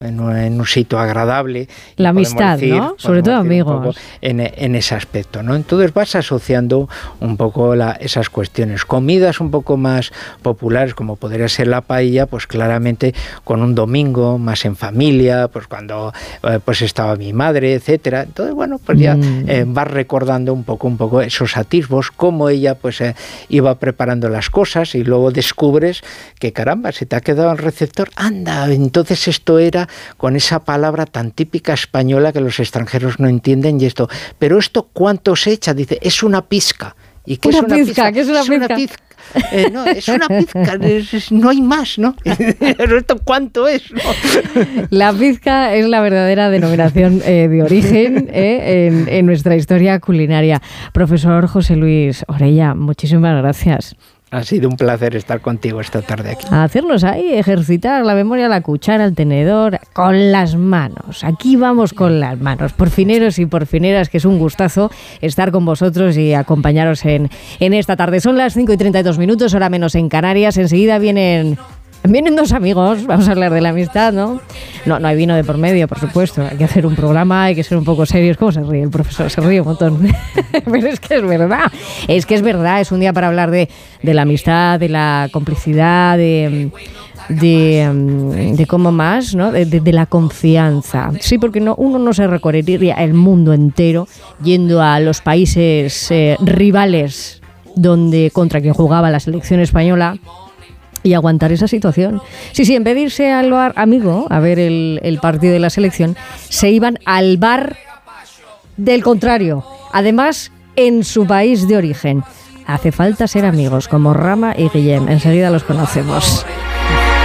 en un sitio agradable. La amistad, decir, ¿no? Sobre todo amigos. En ese aspecto, ¿no? Entonces vas asociando un poco esas cuestiones. Comidas un poco más populares, como podría ser la paella, pues claramente con un domingo más en familia, pues cuando pues estaba mi madre, etcétera. Entonces, bueno, pues ya vas recordando un poco esos atisbos, cómo ella pues iba preparando las cosas, y luego descubres que, caramba, se te ha quedado el receptor. Anda, entonces esto era con esa palabra tan típica española que los extranjeros no entienden, y esto, pero esto ¿cuánto se echa? Dice, es una pizca. ¿Y qué es una pizca? ¿Qué es una pizca? No, es una pizca, no hay más, ¿no? Pero esto ¿cuánto es? ¿No? La pizca es la verdadera denominación de origen en nuestra historia culinaria. Profesor José Luis Orella, muchísimas gracias. Ha sido un placer estar contigo esta tarde aquí. A hacernos ahí, ejercitar la memoria, la cuchara, el tenedor, con las manos. Aquí vamos con las manos. Porfineros y porfineras, que es un gustazo estar con vosotros y acompañaros en esta tarde. Son las 5:32, hora menos en Canarias. Enseguida vienen dos amigos, vamos a hablar de la amistad, ¿no? No hay vino de por medio, por supuesto. Hay que hacer un programa, hay que ser un poco serios. ¿Cómo se ríe el profesor? Se ríe un montón. Pero es que es verdad. Es un día para hablar de la amistad, de la complicidad, de cómo más, ¿no? De la confianza. Sí, porque uno no se recorrería el mundo entero yendo a los países rivales contra quien jugaba la selección española, y aguantar esa situación. Sí, en vez de irse al bar amigo a ver el partido de la selección, se iban al bar del contrario, además en su país de origen. Hace falta ser amigos como Rama y Guillem, enseguida los conocemos.